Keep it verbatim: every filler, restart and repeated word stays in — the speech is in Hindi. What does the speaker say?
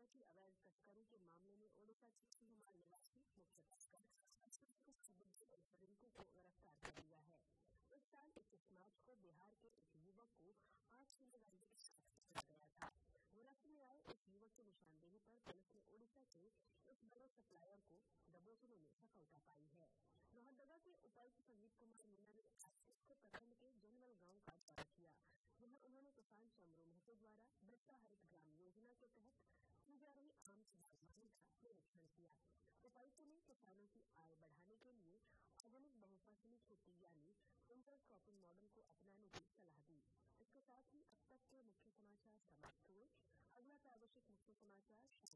की अवैध तस्करी के मामले में ओडिशा के सीमार निवासी मुख्य तस्कर रिंकू को गिरफ्तार कर लिया है। इस साल इक्कीस मार्च को बिहार के एक युवक को आठ किलो गांजे के साथ पकड़ा गया था। गिरफ्त में आए इस युवक की निशानदेही पर पुलिस ने ओडिशा के एक बड़े सप्लायर को दबोचने में सफलता पाई है। लोहरदगा के उपायुक्त संदीप कुमार मीणा ने आज प्रखंड के जनवल गांव का दौरा किया, जहां उन्होंने किसान चमरू महतो द्वारा बच्चा हरित ग्राम योजना के तहत की जा रही आम बागवानी का निरीक्षण किया। उपायुक्त ने किसानों की आय बढ़ाने के लिए आधुनिक बहुफसली खेती यानी इंटर क्रॉपिंग मॉडल को अपनाने की सलाह दी। इसके साथ ही अब तक के मुख्य समाचार समाप्त हुए। अगला प्रादेशिक मुख्य समाचार